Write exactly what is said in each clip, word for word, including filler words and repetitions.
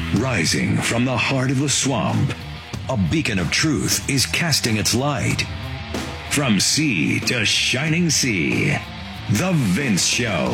Rising from the heart of the swamp, a beacon of truth is casting its light. From sea to shining sea, The Vince Show.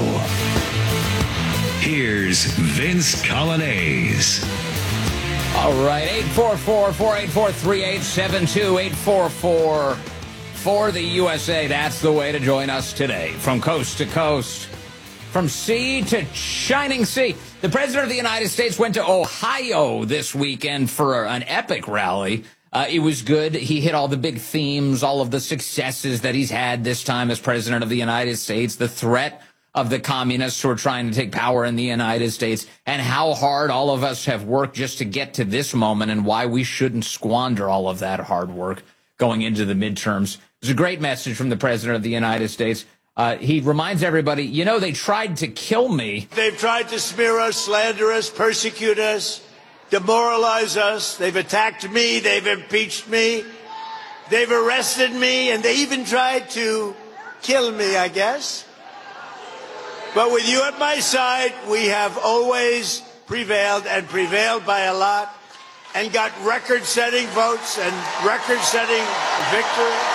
Here's Vince Coglianese. All right, eight four four, four eight four, three eight seven two, eight four four for the U S A. That's the way to join us today. From coast to coast, from sea to shining sea. The President of the United States went to Ohio this weekend for an epic rally. Uh, it was good. He hit all the big themes, all of the successes that he's had this time as President of the United States, the threat of the communists who are trying to take power in the United States, and how hard all of us have worked just to get to this moment and why we shouldn't squander all of that hard work going into the midterms. It was a great message from the President of the United States. Uh, he reminds everybody, you know, they tried to kill me. They've tried to smear us, slander us, persecute us, demoralize us. They've attacked me. They've impeached me. They've arrested me, and they even tried to kill me, I guess. But with you at my side, we have always prevailed, and prevailed by a lot, and got record-setting votes and record-setting victories.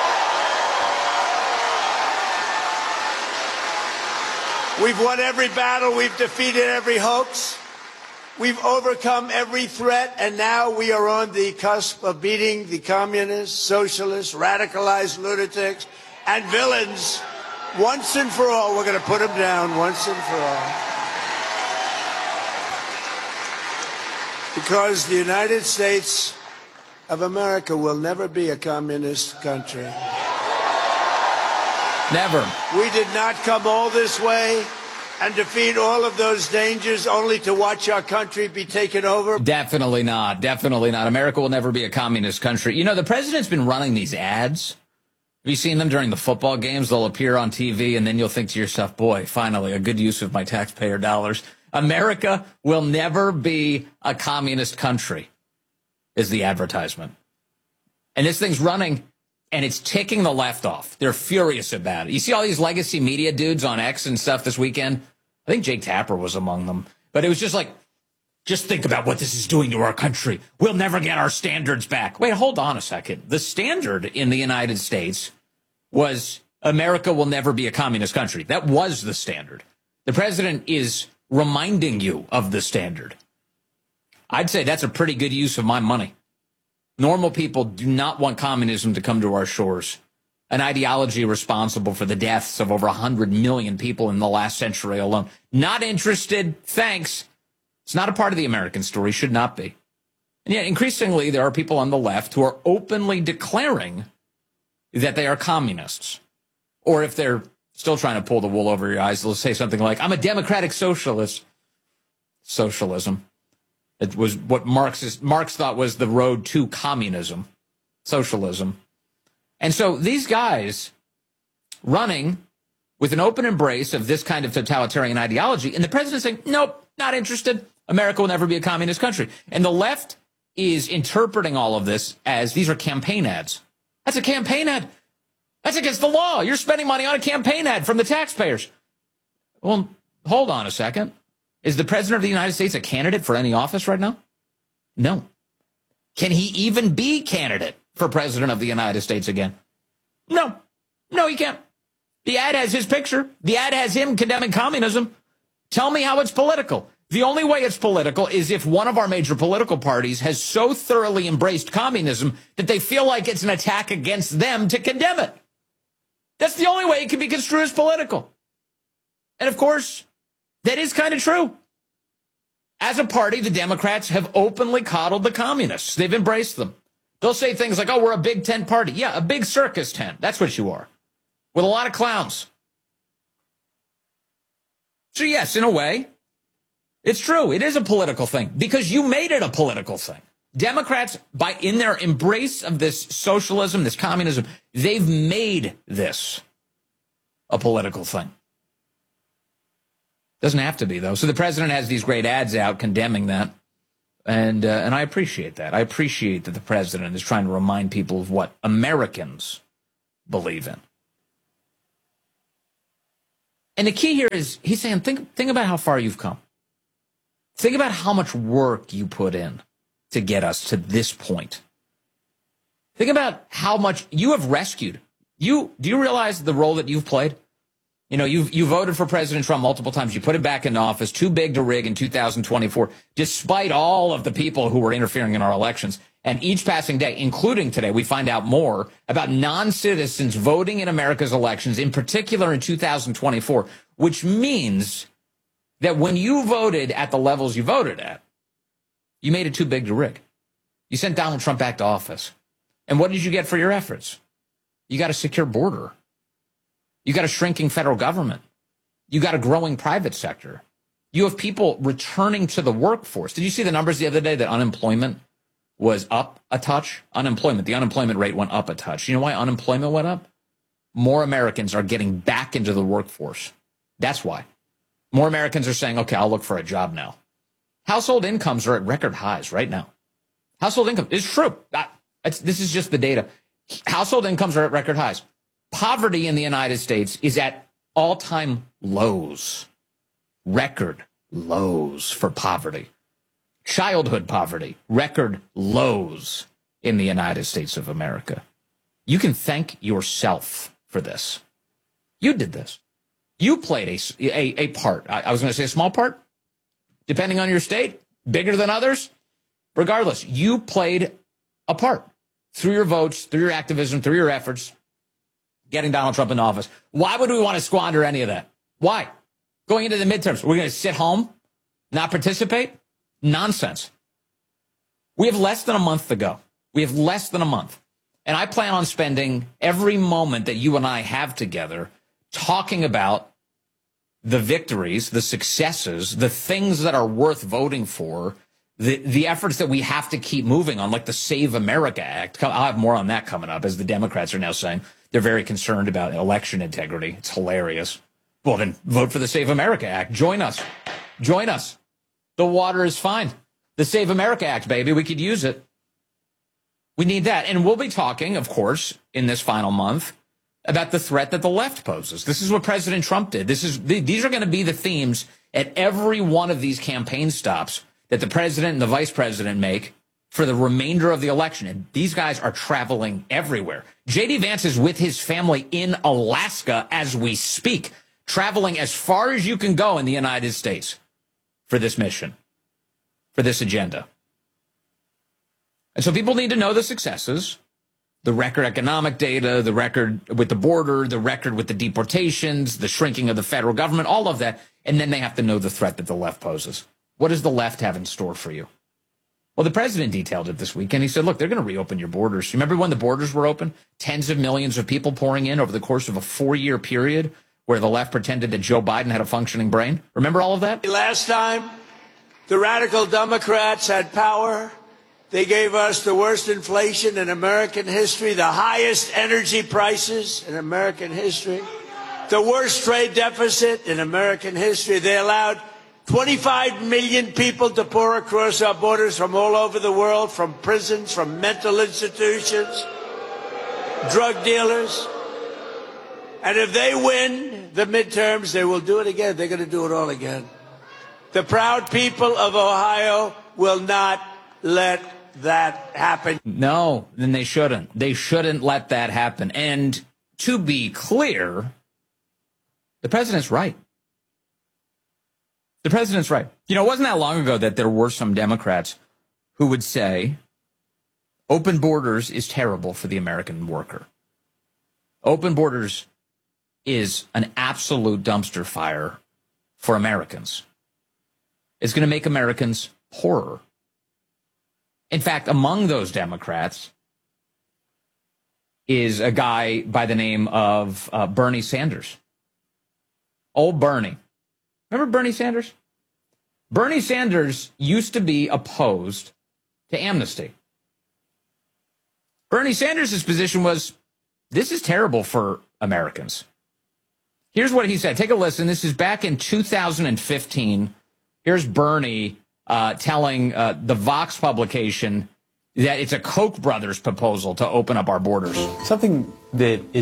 We've won every battle. We've defeated every hoax. We've overcome every threat, and now we are on the cusp of beating the communists, socialists, radicalized lunatics, and villains once and for all. We're going to put them down once and for all. Because the United States of America will never be a communist country. Never. We did not come all this way and defeat all of those dangers only to watch our country be taken over. Definitely not. Definitely not. America will never be a communist country. You know, the president's been running these ads. Have you seen them during the football games? They'll appear on T V, and then you'll think to yourself, boy, finally, a good use of my taxpayer dollars. America will never be a communist country, is the advertisement. And this thing's running, and it's ticking the left off. They're furious about it. You see all these legacy media dudes on X and stuff this weekend? I think Jake Tapper was among them. But it was just like, just think about what this is doing to our country. We'll never get our standards back. Wait, hold on a second. The standard in the United States was America will never be a communist country. That was the standard. The president is reminding you of the standard. I'd say that's a pretty good use of my money. Normal people do not want communism to come to our shores, an ideology responsible for the deaths of over one hundred million people in the last century alone. Not interested, thanks. It's not a part of the American story, should not be. And yet, increasingly, there are people on the left who are openly declaring that they are communists. Or if they're still trying to pull the wool over your eyes, they'll say something like, I'm a democratic socialist. Socialism. It was what Marx, is, Marx thought was the road to communism, socialism. And so these guys running with an open embrace of this kind of totalitarian ideology, and the president saying, nope, not interested. America will never be a communist country. And the left is interpreting all of this as these are campaign ads. That's a campaign ad. That's against the law. You're spending money on a campaign ad from the taxpayers. Well, hold on a second. Is the president of the United States a candidate for any office right now? No. Can he even be candidate for president of the United States again? No. No, he can't. The ad has his picture. The ad has him condemning communism. Tell me how it's political. The only way it's political is if one of our major political parties has so thoroughly embraced communism that they feel like it's an attack against them to condemn it. That's the only way it can be construed as political. And of course, that is kind of true. As a party, the Democrats have openly coddled the communists. They've embraced them. They'll say things like, oh, we're a big tent party. Yeah, a big circus tent. That's what you are. With a lot of clowns. So yes, in a way, it's true. It is a political thing because you made it a political thing. Democrats, by in their embrace of this socialism, this communism, they've made this a political thing. Doesn't have to be, though. So the president has these great ads out condemning that. And uh, and I appreciate that. I appreciate that the president is trying to remind people of what Americans believe in. And the key here is he's saying, think, think about how far you've come. Think about how much work you put in to get us to this point. Think about how much you have rescued. You do you realize the role that you've played? You know, you've you voted for President Trump multiple times. You put him back in office, too big to rig in two thousand twenty-four, despite all of the people who were interfering in our elections. And each passing day, including today, we find out more about non-citizens voting in America's elections, in particular in two thousand twenty-four, which means that when you voted at the levels you voted at, you made it too big to rig. You sent Donald Trump back to office. And what did you get for your efforts? You got a secure border. You got a shrinking federal government. You got a growing private sector. You have people returning to the workforce. Did you see the numbers the other day that unemployment was up a touch? Unemployment, the unemployment rate went up a touch. You know why unemployment went up? More Americans are getting back into the workforce. That's why. More Americans are saying, okay, I'll look for a job now. Household incomes are at record highs right now. Household income is true. It's, this is just the data. Household incomes are at record highs. Poverty in the United States is at all-time lows. Record lows for poverty. Childhood poverty, record lows in the United States of America. You can thank yourself for this. You did this. You played a, a, a part. I, I was going to say a small part, depending on your state, bigger than others. Regardless, you played a part through your votes, through your activism, through your efforts, getting Donald Trump in office. Why would we want to squander any of that? Why? Going into the midterms, we're going to sit home, not participate? Nonsense. We have less than a month to go. We have less than a month. And I plan on spending every moment that you and I have together talking about the victories, the successes, the things that are worth voting for, the, the efforts that we have to keep moving on, like the Save America Act. I'll have more on that coming up, as the Democrats are now saying they're very concerned about election integrity. It's hilarious. Well, then vote for the Save America Act. Join us. Join us. The water is fine. The Save America Act, baby. We could use it. We need that. And we'll be talking, of course, in this final month about the threat that the left poses. This is what President Trump did. This is these are going to be the themes at every one of these campaign stops that the president and the vice president make for the remainder of the election. And these guys are traveling everywhere. J D Vance is with his family in Alaska as we speak, traveling as far as you can go in the United States for this mission, for this agenda. And so people need to know the successes, the record economic data, the record with the border, the record with the deportations, the shrinking of the federal government, all of that. And then they have to know the threat that the left poses. What does the left have in store for you? Well, the president detailed it this week, and he said, look, they're going to reopen your borders. Remember when the borders were open? Tens of millions of people pouring in over the course of a four-year period where the left pretended that Joe Biden had a functioning brain? Remember all of that? Last time, the radical Democrats had power. They gave us the worst inflation in American history, the highest energy prices in American history, the worst trade deficit in American history. They allowed twenty-five million people to pour across our borders from all over the world, from prisons, from mental institutions, drug dealers. And if they win the midterms, they will do it again. They're going to do it all again. The proud people of Ohio will not let that happen. No, then they shouldn't. They shouldn't let that happen. And to be clear, the president's right. The president's right. You know, it wasn't that long ago that there were some Democrats who would say open borders is terrible for the American worker. Open borders is an absolute dumpster fire for Americans. It's going to make Americans poorer. In fact, among those Democrats is a guy by the name of uh, Bernie Sanders. Old Bernie. Remember Bernie Sanders? Bernie Sanders used to be opposed to amnesty. Bernie Sanders' position was, this is terrible for Americans. Here's what he said. Take a listen. This is back in two thousand fifteen. Here's Bernie uh, telling uh, the Vox publication that it's a Koch brothers proposal to open up our borders. Something that is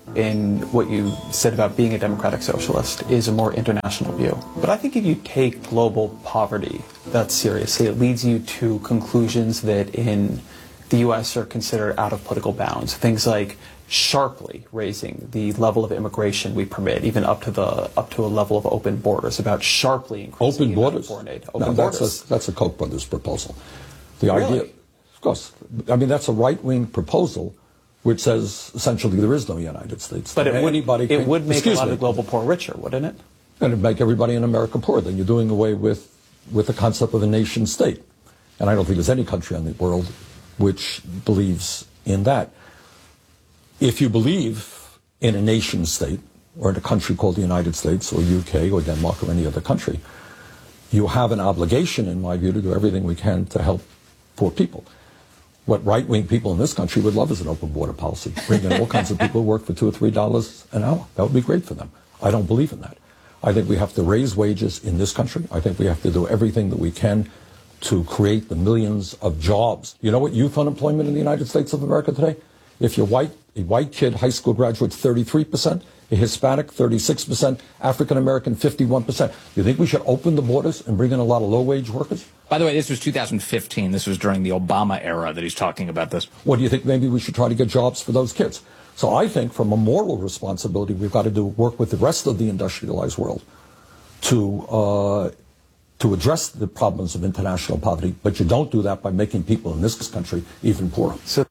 in what you said about being a democratic socialist is a more international view. But I think if you take global poverty that seriously, it leads you to conclusions that in the U S are considered out of political bounds. Things like sharply raising the level of immigration we permit, even up to the up to a level of open borders, about sharply increasing open borders. Foreign aid. Open no, borders. That's a, that's a Koch brothers proposal. The really? idea, of course, I mean that's a right-wing proposal, which says essentially there is no United States. But it would, Anybody it can, would make a lot me. of the global poor richer, wouldn't it? And it'd make everybody in America poor. Then you're doing away with with the concept of a nation state, and I don't think there's any country in the world which believes in that. If you believe in a nation state, or in a country called the United States, or U K, or Denmark, or any other country, you have an obligation, in my view, to do everything we can to help poor people. What right-wing people in this country would love is an open border policy. Bring in all kinds of people who work for two or three dollars an hour. That would be great for them. I don't believe in that. I think we have to raise wages in this country. I think we have to do everything that we can to create the millions of jobs. You know what youth unemployment in the United States of America today? If you're white, a white kid, high school graduate, thirty-three percent, a Hispanic, thirty-six percent, African American, fifty-one percent. You think we should open the borders and bring in a lot of low-wage workers? By the way, this was two thousand fifteen. This was during the Obama era that he's talking about this. What do you think? Maybe we should try to get jobs for those kids. So I think from a moral responsibility, we've got to do work with the rest of the industrialized world to uh, to address the problems of international poverty. But you don't do that by making people in this country even poorer. So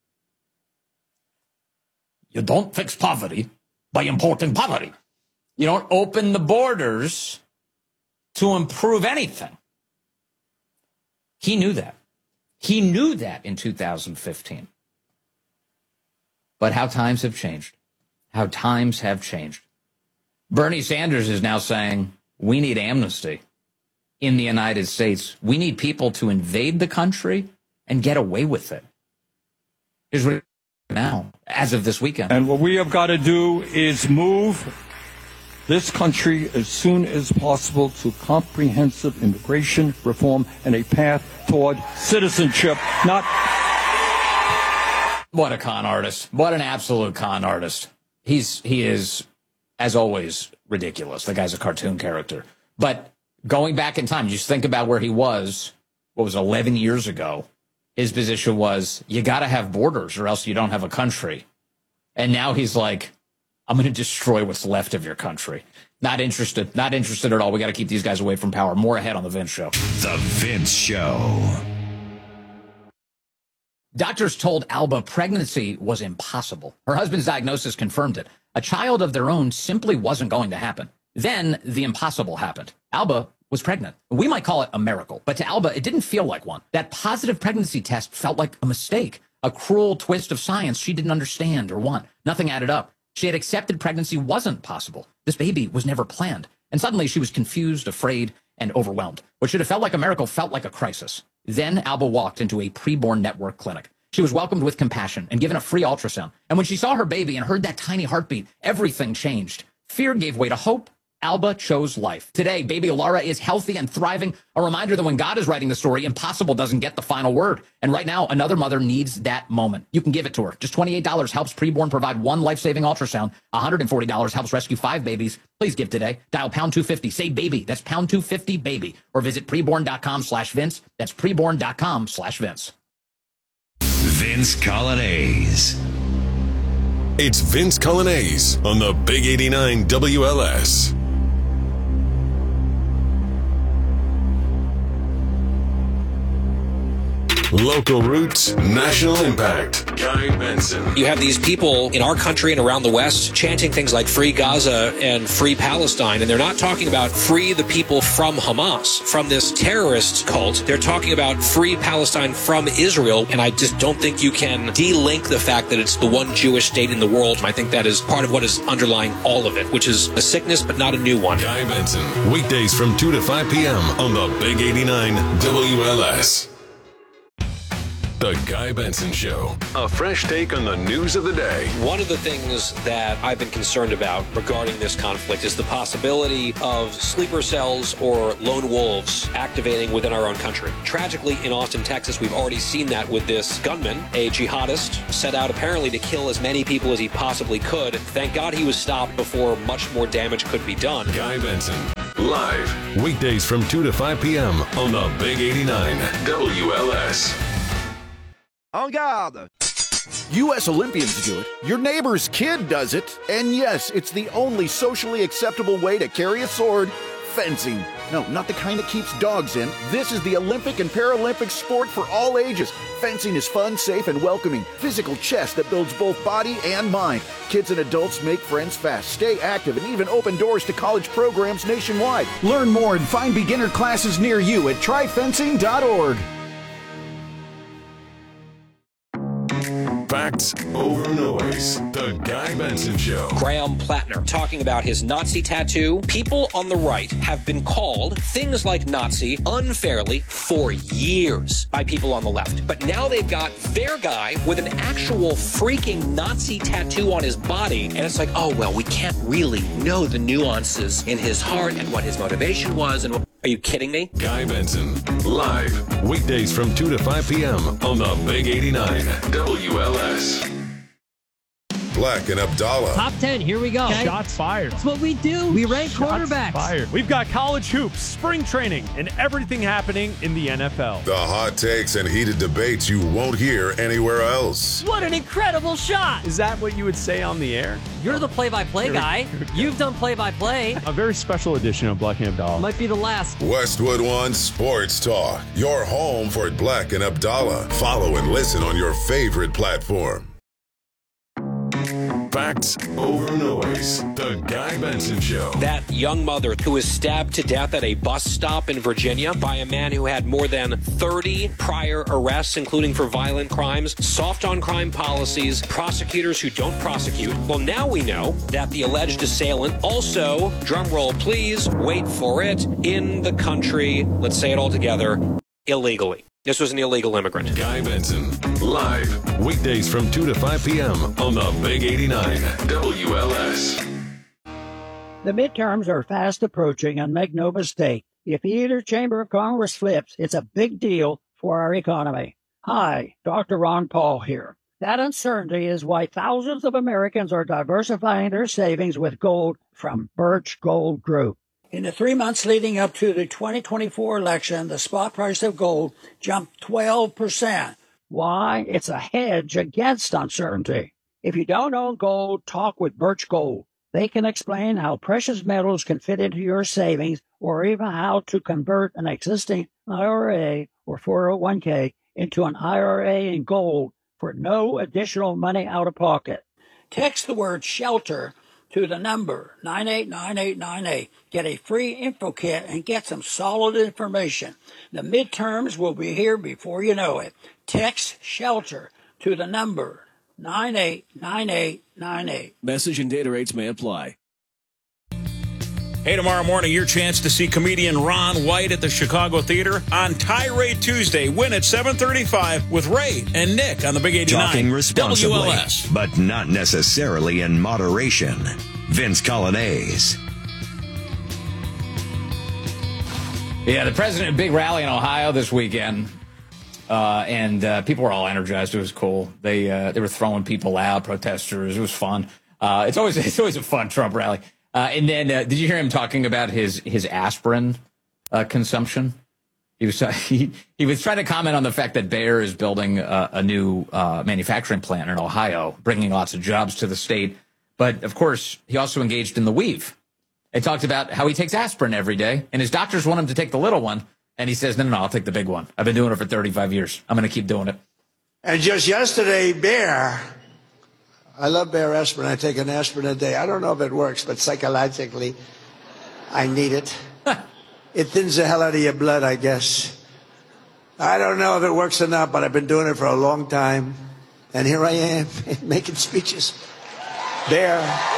you don't fix poverty by importing poverty. You don't open the borders to improve anything. He knew that. He knew that in two thousand fifteen. But how times have changed. How times have changed. Bernie Sanders is now saying, we need amnesty in the United States. We need people to invade the country and get away with it. Here's what now, as of this weekend. And what we have got to do is move this country as soon as possible to comprehensive immigration reform and a path toward citizenship, not... What a con artist. What an absolute con artist. He's he is, as always, ridiculous. The guy's a cartoon character. But going back in time, just think about where he was, what was eleven years ago. His position was, you got to have borders or else you don't have a country. And now he's like, I'm going to destroy what's left of your country. Not interested. Not interested at all. We got to keep these guys away from power. More ahead on The Vince Show. The Vince Show. Doctors told Alba pregnancy was impossible. Her husband's diagnosis confirmed it. A child of their own simply wasn't going to happen. Then the impossible happened. Alba was pregnant. We might call it a miracle, but to Alba, it didn't feel like one. That positive pregnancy test felt like a mistake, a cruel twist of science she didn't understand or want. Nothing added up. She had accepted pregnancy wasn't possible. This baby was never planned. And suddenly she was confused, afraid, and overwhelmed. What should have felt like a miracle felt like a crisis. Then Alba walked into a preborn network clinic. She was welcomed with compassion and given a free ultrasound. And when she saw her baby and heard that tiny heartbeat, everything changed. Fear gave way to hope. Alba chose life. Today, baby Laura is healthy and thriving. A reminder that when God is writing the story, impossible doesn't get the final word. And right now, another mother needs that moment. You can give it to her. Just twenty-eight dollars helps preborn provide one life-saving ultrasound. one hundred forty dollars helps rescue five babies. Please give today. Dial pound two fifty. Say baby. That's pound two fifty baby. Or visit preborn.com slash Vince. That's preborn.com slash Vince. Vince Colonnese. It's Vince Colonnese on the Big eighty-nine W L S. Local roots, national impact. Guy Benson. You have these people in our country and around the West chanting things like free Gaza and free Palestine, and they're not talking about free the people from Hamas, from this terrorist cult. They're talking about free Palestine from Israel, and I just don't think you can de-link the fact that it's the one Jewish state in the world. I think that is part of what is underlying all of it, which is a sickness but not a new one. Guy Benson, weekdays from two to five p.m. on the Big eighty-nine W L S. The Guy Benson Show. A fresh take on the news of the day. One of the things that I've been concerned about regarding this conflict is the possibility of sleeper cells or lone wolves activating within our own country. Tragically, in Austin, Texas, we've already seen that with this gunman, a jihadist, set out apparently to kill as many people as he possibly could. Thank God he was stopped before much more damage could be done. Guy Benson, live, weekdays from two to five p.m. on the Big eighty-nine W L S. En garde! U S Olympians do it, your neighbor's kid does it, and yes, it's the only socially acceptable way to carry a sword, fencing. No, not the kind that keeps dogs in. This is the Olympic and Paralympic sport for all ages. Fencing is fun, safe, and welcoming. Physical chess that builds both body and mind. Kids and adults make friends fast, stay active, and even open doors to college programs nationwide. Learn more and find beginner classes near you at try fencing dot org. Facts over noise. The Guy Benson Show. Graham Plattner talking about his Nazi tattoo. People on the right have been called things like Nazi unfairly for years by people on the left. But now they've got their guy with an actual freaking Nazi tattoo on his body. And it's like, oh, well, we can't really know the nuances in his heart and what his motivation was. And what... Are you kidding me? Guy Benson, live, weekdays from two to five p.m. on the Big eighty-nine W L S. Black and Abdallah. Top ten, here we go. Okay. Shots fired. That's what we do. We rank Shots quarterbacks. Fired. We've got college hoops, spring training, and everything happening in the N F L. The hot takes and heated debates you won't hear anywhere else. What an incredible shot. Is that what you would say on the air? You're the play-by-play guy. You've done play-by-play. A very special edition of Black and Abdallah. Might be the last. Westwood One Sports Talk. Your home for Black and Abdallah. Follow and listen on your favorite platform. Facts over noise. The Guy Benson Show. That young mother who was stabbed to death at a bus stop in Virginia by a man who had more than thirty prior arrests, including for violent crimes, soft on crime policies, prosecutors who don't prosecute. Well, now we know that the alleged assailant also, drumroll please, wait for it, in the country, let's say it all together, illegally. This was an illegal immigrant. Guy Benson, live, weekdays from two to five p.m. on the Big eighty-nine W L S. The midterms are fast approaching, and make no mistake, if either chamber of Congress flips, it's a big deal for our economy. Hi, Doctor Ron Paul here. That uncertainty is why thousands of Americans are diversifying their savings with gold from Birch Gold Group. In the three months leading up to the twenty twenty-four election, the spot price of gold jumped twelve percent. Why? It's a hedge against uncertainty. If you don't own gold, talk with Birch Gold. They can explain how precious metals can fit into your savings, or even how to convert an existing I R A or four oh one k into an I R A in gold for no additional money out of pocket. Text the word SHELTER to the number nine eight nine eight nine eight. Get a free info kit and get some solid information. The midterms will be here before you know it. Text SHELTER to the number nine eight nine eight nine eight. Message and data rates may apply. Hey, tomorrow morning, your chance to see comedian Ron White at the Chicago Theater on Tirade Tuesday. Win at seven thirty-five with Ray and Nick on the Big eighty-nine Talking responsibly, W L S. But not necessarily in moderation. Vince Colonnese. Yeah, the president had a big rally in Ohio this weekend, uh, and uh, people were all energized. It was cool. They uh, they were throwing people out, protesters. It was fun. Uh, it's always it's always a fun Trump rally. Uh, and then, uh, did you hear him talking about his his aspirin uh, consumption? He was he he was trying to comment on the fact that Bayer is building a, a new uh, manufacturing plant in Ohio, bringing lots of jobs to the state. But of course, he also engaged in the weave. He talked about how he takes aspirin every day, and his doctors want him to take the little one, and he says, "No, no, no, I'll take the big one. I've been doing it for thirty-five years. I'm going to keep doing it." And just yesterday, Bayer. I love Bayer aspirin. I take an aspirin a day. I don't know if it works, but psychologically, I need it. It thins the hell out of your blood, I guess. I don't know if it works or not, but I've been doing it for a long time. And here I am, making speeches. Bayer.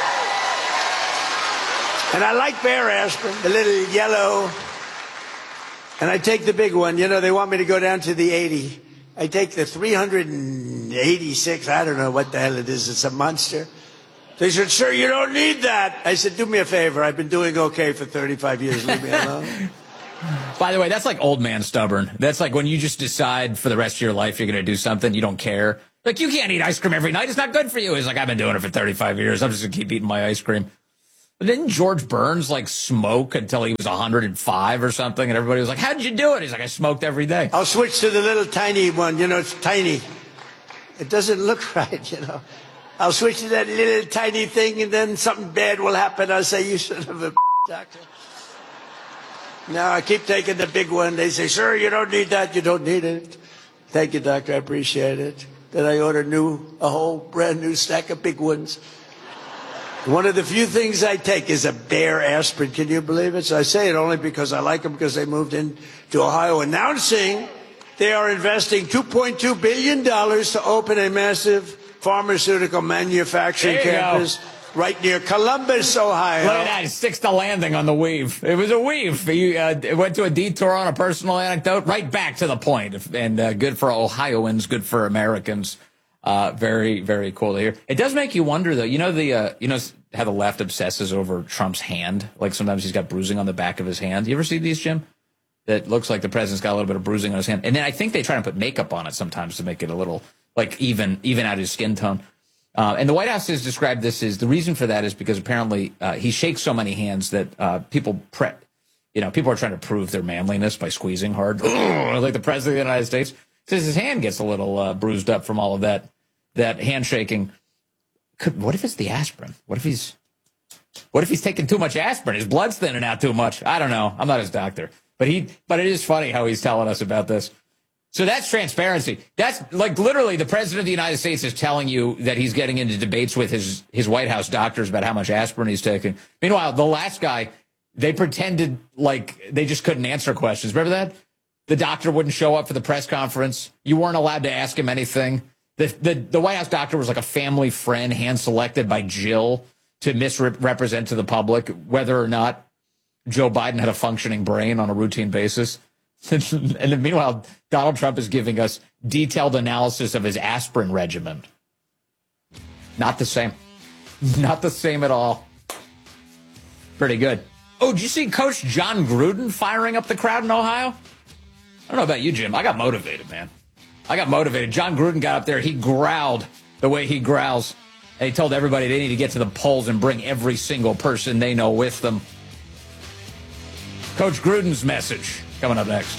And I like Bayer aspirin, the little yellow. And I take the big one. You know, they want me to go down to the eighty. I take the three hundred eighty-six, I don't know what the hell it is. It's a monster. They said, sir, you don't need that. I said, do me a favor. I've been doing okay for thirty-five years. Leave me alone. By the way, that's like old man stubborn. That's like when you just decide for the rest of your life you're going to do something, you don't care. Like, you can't eat ice cream every night. It's not good for you. He's like, I've been doing it for thirty-five years. I'm just going to keep eating my ice cream. But didn't George Burns, like, smoke until he was one hundred five or something? And everybody was like, how'd you do it? He's like, I smoked every day. I'll switch to the little tiny one. You know, it's tiny. It doesn't look right, you know. I'll switch to that little tiny thing, and then something bad will happen. I'll say, you son of a doctor. Now I keep taking the big one. They say, sir, you don't need that. You don't need it. Thank you, doctor. I appreciate it. Then I order new, a whole brand new stack of big ones. One of the few things I take is a Bayer aspirin. Can you believe it? So I say it only because I like them, because they moved into Ohio, announcing they are investing two point two billion dollars to open a massive pharmaceutical manufacturing campus go. right near Columbus, Ohio. Look at that. He sticks the landing on the weave. It was a weave. He uh, went to a detour on a personal anecdote, right back to the point. And uh, good for Ohioans, good for Americans. Uh, very, very cool to hear. It does make you wonder, though. You know the, uh, you know how the left obsesses over Trump's hand? Like sometimes he's got bruising on the back of his hand. You ever see these, Jim? That looks like the president's got a little bit of bruising on his hand. And then I think they try to put makeup on it sometimes to make it a little, like, even, even out his skin tone. Uh, and the White House has described this as the reason for that is because apparently uh, he shakes so many hands that uh, people pre- you know, people are trying to prove their manliness by squeezing hard. Like the president of the United States says his hand gets a little uh, bruised up from all of that, that handshaking. Could, what if it's the aspirin? What if he's, what if he's taking too much aspirin? His blood's thinning out too much. I don't know. I'm not his doctor, but he, but it is funny how he's telling us about this. So that's transparency. That's like literally the president of the United States is telling you that he's getting into debates with his, his White House doctors about how much aspirin he's taking. Meanwhile, the last guy, they pretended like they just couldn't answer questions. Remember that? The doctor wouldn't show up for the press conference. You weren't allowed to ask him anything. The, the, the White House doctor was like a family friend hand-selected by Jill to misrepresent to the public whether or not Joe Biden had a functioning brain on a routine basis. And then meanwhile, Donald Trump is giving us detailed analysis of his aspirin regimen. Not the same. Not the same at all. Pretty good. Oh, did you see Coach John Gruden firing up the crowd in Ohio? I don't know about you, Jim. I got motivated, man. I got motivated. John Gruden got up there. He growled the way he growls. And he told everybody they need to get to the polls and bring every single person they know with them. Coach Gruden's message coming up next.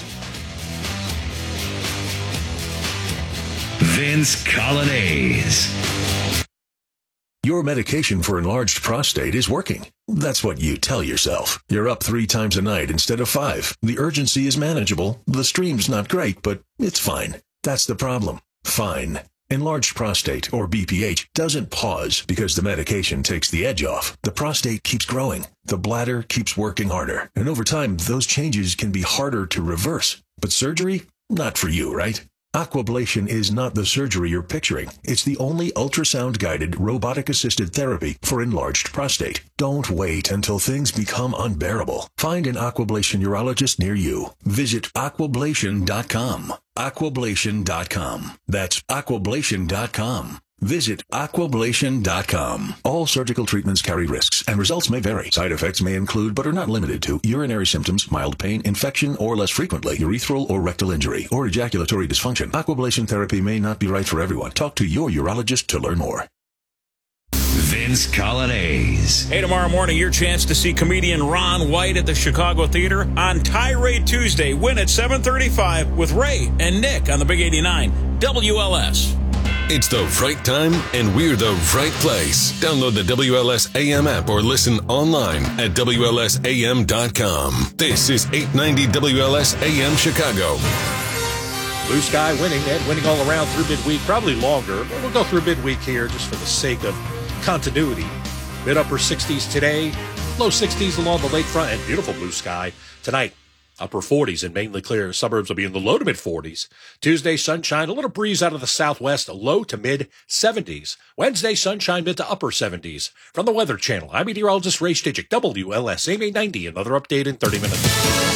Vince Colonnese. Your medication for enlarged prostate is working. That's what you tell yourself. You're up three times a night instead of five. The urgency is manageable. The stream's not great, but it's fine. That's the problem. Fine. Enlarged prostate, or B P H, doesn't pause because the medication takes the edge off. The prostate keeps growing. The bladder keeps working harder. And over time, those changes can be harder to reverse. But surgery? Not for you, right? Aquablation is not the surgery you're picturing. It's the only ultrasound-guided, robotic-assisted therapy for enlarged prostate. Don't wait until things become unbearable. Find an Aquablation urologist near you. Visit aquablation dot com. aquablation dot com. That's aquablation dot com. Visit aquablation dot com. All surgical treatments carry risks, and results may vary. Side effects may include, but are not limited to, urinary symptoms, mild pain, infection, or less frequently, urethral or rectal injury, or ejaculatory dysfunction. Aquablation therapy may not be right for everyone. Talk to your urologist to learn more. Vince Colonnese. Hey, tomorrow morning, your chance to see comedian Ron White at the Chicago Theater on Tirade Tuesday. Win at seven thirty-five with Ray and Nick on the Big eighty-nine W L S. It's the right time, and we're the right place. Download the W L S A M app or listen online at W L S A M dot com. This is eight ninety W L S A M Chicago. Blue sky winning and winning all around through midweek, probably longer, but we'll go through midweek here just for the sake of continuity. Mid-upper sixties today, low sixties along the lakefront, and beautiful blue sky tonight. Upper forties and mainly clear suburbs will be in the low to mid forties. Tuesday, sunshine, a little breeze out of the southwest, low to mid seventies. Wednesday, sunshine, mid to upper seventies. From the Weather Channel, I'm meteorologist Ray Stitchick, W L S A M eight ninety. Another update in thirty minutes.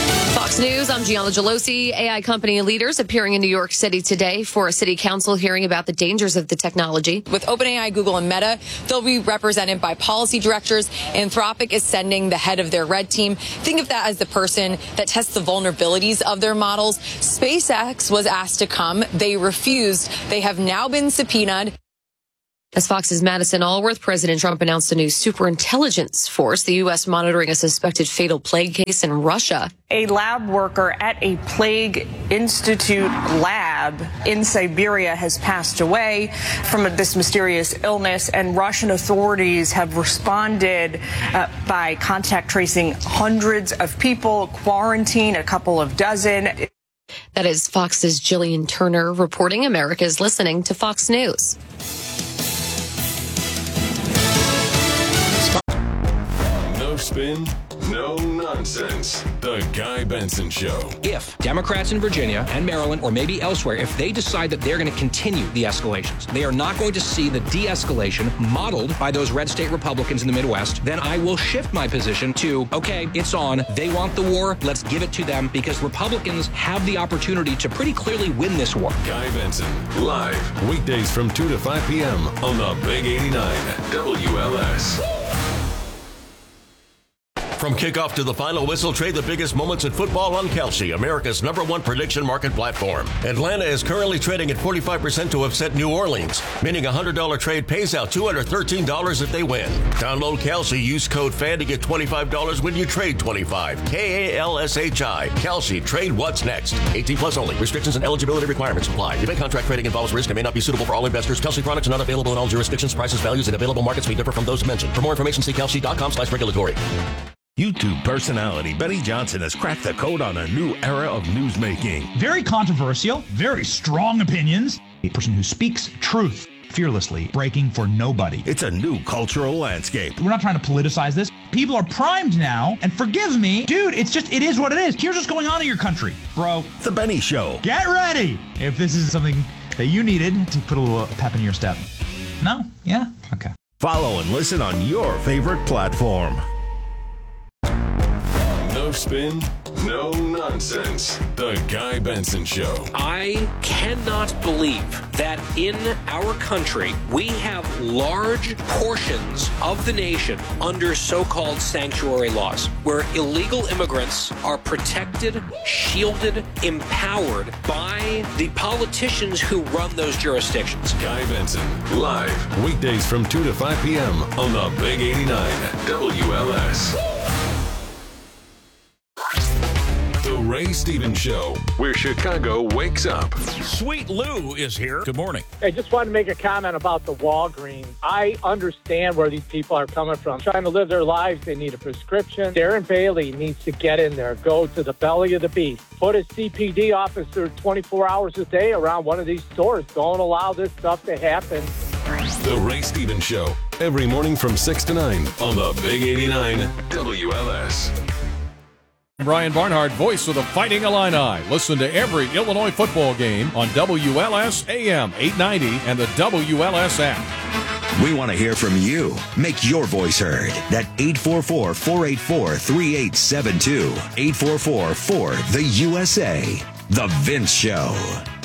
Fox News, I'm Gianna Gelosi. A I company leaders appearing in New York City today for a city council hearing about the dangers of the technology. With OpenAI, Google, and Meta, they'll be represented by policy directors. Anthropic is sending the head of their red team. Think of that as the person that tests the vulnerabilities of their models. SpaceX was asked to come. They refused. They have now been subpoenaed. As Fox's Madison Allworth, President Trump announced a new superintelligence force, the U S monitoring a suspected fatal plague case in Russia. A lab worker at a plague institute lab in Siberia has passed away from this mysterious illness, and Russian authorities have responded uh, by contact tracing hundreds of people, quarantine a couple of dozen. That is Fox's Jillian Turner reporting. America's listening to Fox News. No spin, no nonsense. The Guy Benson Show. If Democrats in Virginia and Maryland, or maybe elsewhere, if they decide that they're going to continue the escalations, they are not going to see the de-escalation modeled by those red state Republicans in the Midwest, then I will shift my position to, okay, it's on. They want the war. Let's give it to them, because Republicans have the opportunity to pretty clearly win this war. Guy Benson, live, weekdays from two to five p.m. on the Big eighty-nine W L S. From kickoff to the final whistle, trade the biggest moments in football on Kalshi, America's number one prediction market platform. Atlanta is currently trading at forty-five percent to upset New Orleans, meaning a one hundred dollars trade pays out two hundred thirteen dollars if they win. Download Kalshi, use code FAN to get twenty-five dollars when you trade twenty-five. K A L S H I. Kalshi, trade what's next. eighteen plus only. Restrictions and eligibility requirements apply. Event contract trading involves risk and may not be suitable for all investors. Kalshi products are not available in all jurisdictions. Prices, values, and available markets may differ from those mentioned. For more information, see kalshi.com slash regulatory. YouTube personality Benny Johnson has cracked the code on a new era of newsmaking. Very controversial, very strong opinions. A person who speaks truth fearlessly, breaking for nobody. It's a new cultural landscape. We're not trying to politicize this. People are primed now, and forgive me, dude, it's just, it is what it is. Here's what's going on in your country, bro. The Benny Show. Get ready if this is something that you needed to put a little pep in your step. No? Yeah? Okay. Follow and listen on your favorite platform. No spin, no nonsense. The Guy Benson Show. I cannot believe that in our country we have large portions of the nation under so-called sanctuary laws, where illegal immigrants are protected, shielded, empowered by the politicians who run those jurisdictions. Guy Benson, live, weekdays from two to five p.m. on the Big eighty-nine W L S. The Ray Stevens Show, where Chicago wakes up. Sweet Lou is here. Good morning. I just wanted to make a comment about the Walgreens. I understand where these people are coming from. Trying to live their lives, they need a prescription. Darren Bailey needs to get in there, go to the belly of the beast. Put a C P D officer twenty-four hours a day around one of these stores. Don't allow this stuff to happen. The Ray Stevens Show, every morning from six to nine on the Big eighty-nine W L S. Brian Barnhart, voice of the Fighting Illini. Listen to every Illinois football game on W L S A M eight ninety and the W L S app. We want to hear from you. Make your voice heard at eight four four, four eight four, three eight seven two. eight four four, four, the U S A. The Vince Show.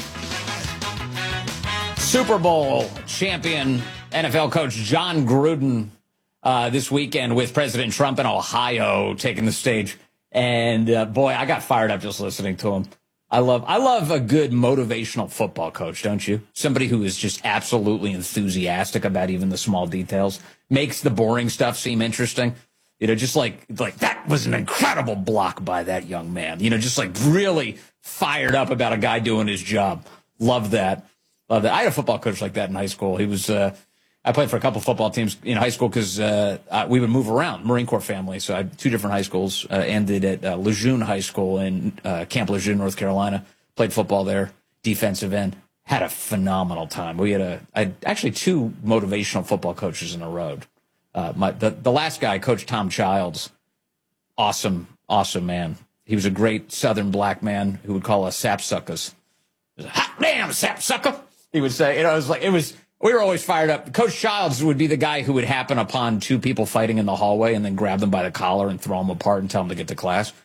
Super Bowl champion N F L coach John Gruden uh, this weekend with President Trump in Ohio taking the stage. And uh, boy, I got fired up just listening to him. I love, I love a good motivational football coach, don't you? Somebody who is just absolutely enthusiastic about even the small details, makes the boring stuff seem interesting. You know, just like, like that was an incredible block by that young man. You know, just like really fired up about a guy doing his job. Love that. Love that. I had a football coach like that in high school. He was, uh, I played for a couple football teams in high school because uh, uh, we would move around, Marine Corps family. So I had two different high schools. Uh, ended at uh, Lejeune High School in uh, Camp Lejeune, North Carolina. Played football there, defensive end. Had a phenomenal time. We had a I had actually two motivational football coaches in a row. Uh, my the, the last guy, Coach Tom Childs, awesome, awesome man. He was a great Southern black man who would call us sapsuckers. Hot damn, sapsucker! He would say, you know, it was like it was. We were always fired up. Coach Childs would be the guy who would happen upon two people fighting in the hallway and then grab them by the collar and throw them apart and tell them to get to class.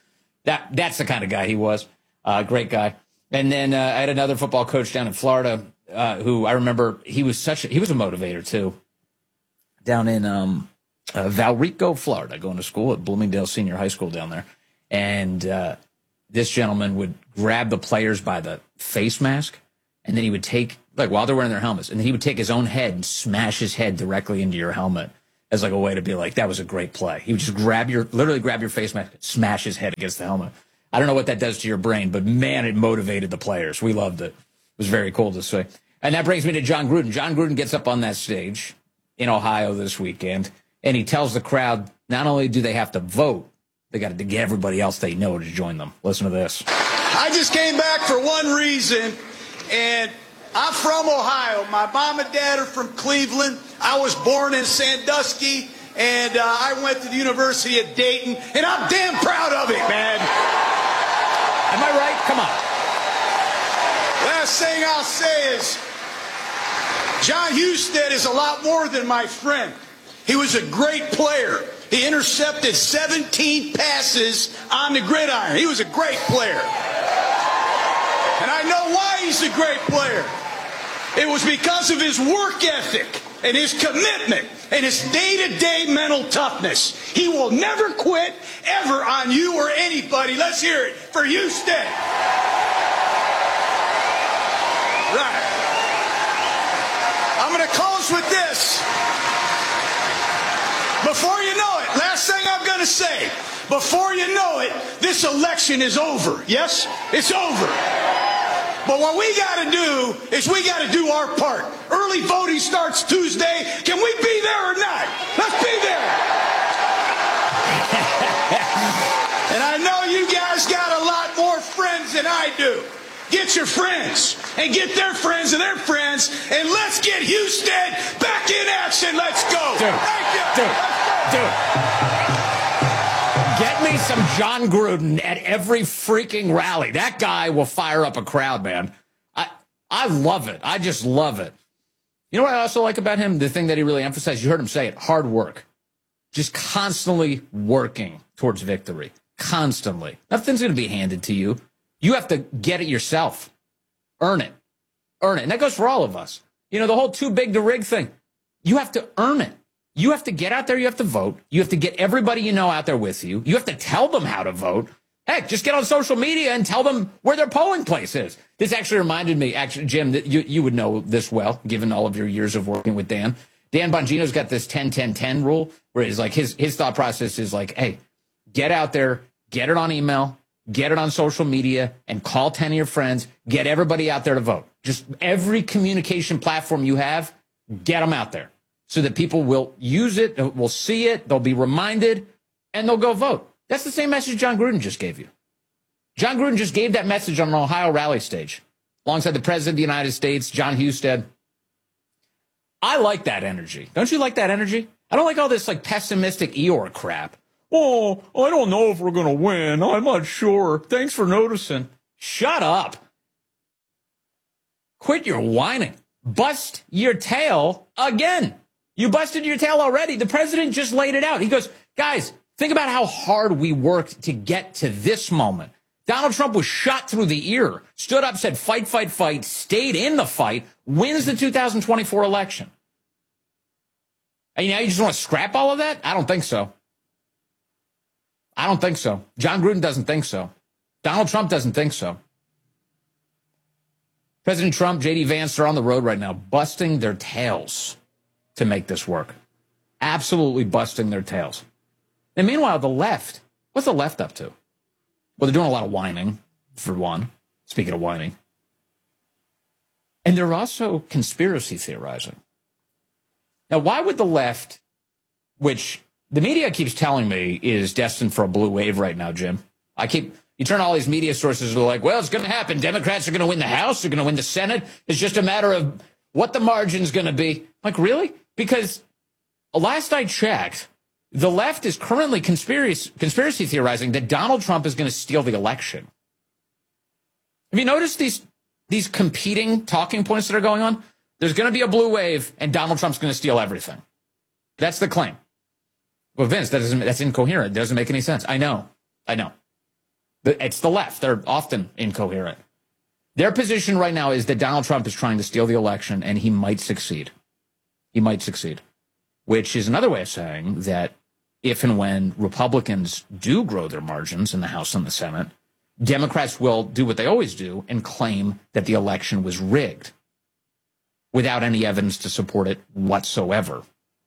That That's the kind of guy he was. Uh, great guy. And then uh, I had another football coach down in Florida uh, who I remember he was such a, he was a motivator too. Down in um, uh, Valrico, Florida, going to school at Bloomingdale Senior High School down there. And uh, this gentleman would grab the players by the face mask, and then he would take, like while they're wearing their helmets, and then he would take his own head and smash his head directly into your helmet as like a way to be like, that was a great play. He would just grab your, literally grab your face mask, smash his head against the helmet. I don't know what that does to your brain, but man, it motivated the players. We loved it. It was very cool to see. And that brings me to John Gruden. John Gruden gets up on that stage in Ohio this weekend, and he tells the crowd, not only do they have to vote, they got to get everybody else they know to join them. Listen to this. I just came back for one reason, and I'm from Ohio. My mom and dad are from Cleveland. I was born in Sandusky, and uh, I went to the University of Dayton, and I'm damn proud of it, man. Am I right? Come on. Last thing I'll say is, John Husted is a lot more than my friend. He was a great player. He intercepted seventeen passes on the gridiron. He was a great player. And I know why he's a great player. It was because of his work ethic and his commitment and his day-to-day mental toughness. He will never quit, ever, on you or anybody. Let's hear it for Husted. Right. I'm going to close with this. Before you know it, last thing I'm going to say, before you know it, this election is over. Yes? It's over. But what we got to do is we got to do our part. Early voting starts Tuesday. Can we be there or not? Let's be there. And I know you guys got a lot more friends than I do. Get your friends and get their friends and their friends, and let's get Husted back in action. Let's go. Dude, Thank you. Dude, dude. Get me some John Gruden at every freaking rally. That guy will fire up a crowd, man. I I love it. I just love it. You know what I also like about him? The thing that he really emphasized, you heard him say it, hard work. Just constantly working towards victory. Constantly. Nothing's going to be handed to you. You have to get it yourself. Earn it. Earn it. And that goes for all of us. You know, the whole too big to rig thing. You have to earn it. You have to get out there. You have to vote. You have to get everybody you know out there with you. You have to tell them how to vote. Heck, just get on social media and tell them where their polling place is. This actually reminded me, actually, Jim, that you, you would know this well, given all of your years of working with Dan. Dan Bongino's got this ten ten ten rule where it's like his, his thought process is like, hey, get out there, get it on email, get it on social media, and call ten of your friends. Get everybody out there to vote. Just every communication platform you have, get them out there so that people will use it, will see it, they'll be reminded, and they'll go vote. That's the same message John Gruden just gave you. John Gruden just gave that message on an Ohio rally stage alongside the President of the United States, John Husted. I like that energy. Don't you like that energy? I don't like all this like pessimistic Eeyore crap. Oh, I don't know if we're going to win. I'm not sure. Thanks for noticing. Shut up. Quit your whining. Bust your tail again. You busted your tail already. The president just laid it out. He goes, guys, think about how hard we worked to get to this moment. Donald Trump was shot through the ear, stood up, said fight, fight, fight, stayed in the fight, wins the two thousand twenty-four election. And now you just want to scrap all of that? I don't think so. I don't think so. John Gruden doesn't think so. Donald Trump doesn't think so. President Trump, J D Vance, they're on the road right now, busting their tails to make this work. Absolutely busting their tails. And meanwhile, the left, what's the left up to? Well, they're doing a lot of whining, for one, speaking of whining. And they're also conspiracy theorizing. Now, why would the left, which the media keeps telling me is destined for a blue wave right now, Jim. I keep, you turn all these media sources, they're like, well, it's going to happen. Democrats are going to win the House. They're going to win the Senate. It's just a matter of what the margin's going to be. Like, really? Because last I checked, the left is currently conspiracy, conspiracy theorizing that Donald Trump is going to steal the election. Have you noticed these, these competing talking points that are going on? There's going to be a blue wave, and Donald Trump's going to steal everything. That's the claim. Well, Vince, that doesn't, that's incoherent. It doesn't make any sense. I know. I know. It's the left. They're often incoherent. Their position right now is that Donald Trump is trying to steal the election, and he might succeed. He might succeed, which is another way of saying that if and when Republicans do grow their margins in the House and the Senate, Democrats will do what they always do and claim that the election was rigged without any evidence to support it whatsoever.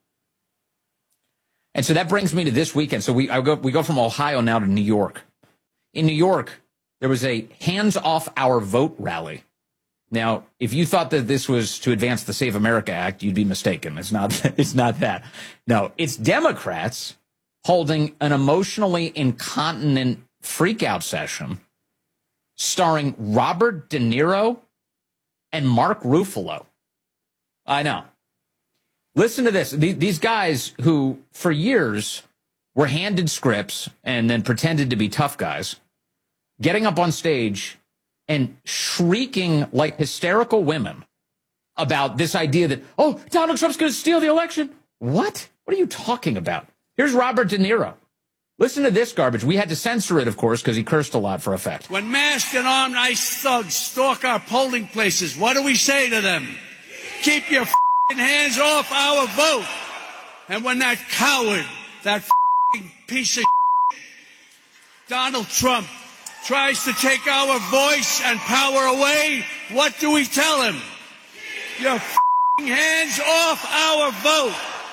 And so that brings me to this weekend. So we I go we go from Ohio now to New York. In New York, there was a hands off our vote rally. Now, if you thought that this was to advance the Save America Act, you'd be mistaken. It's not it's not that. No, it's Democrats holding an emotionally incontinent freakout session starring Robert De Niro and Mark Ruffalo. I know. Listen to this. These guys who, for years, were handed scripts and then pretended to be tough guys, getting up on stage and shrieking like hysterical women about this idea that, oh, Donald Trump's going to steal the election. What? What are you talking about? Here's Robert De Niro. Listen to this garbage. We had to censor it, of course, because he cursed a lot for effect. When masked and armed ICE thugs stalk our polling places, what do we say to them? Keep your f***ing hands off our vote. And when that coward, that f***ing piece of shit, Donald Trump, tries to take our voice and power away, what do we tell him? Your f***ing hands off our vote.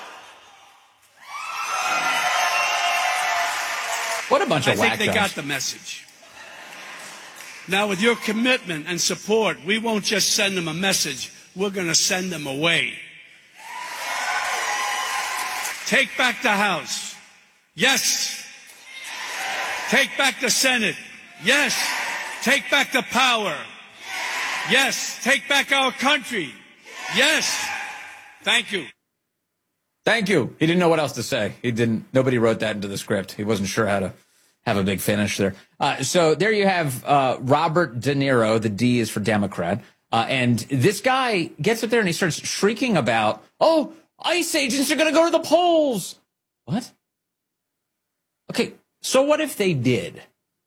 What a bunch of I think whack they got the message. Now, with your commitment and support, we won't just send them a message. We're going to send them away. Take back the House. Yes. Take back the Senate. Yes. Take back the power. Yes. Take back our country. Yes. Thank you. Thank you. He didn't know what else to say. He didn't. Nobody wrote that into the script. He wasn't sure how to have a big finish there. Uh, so there you have uh, Robert De Niro. The D is for Democrat. Uh, and this guy gets up there and he starts shrieking about, oh, ICE agents are going to go to the polls. What? Okay, so what if they did?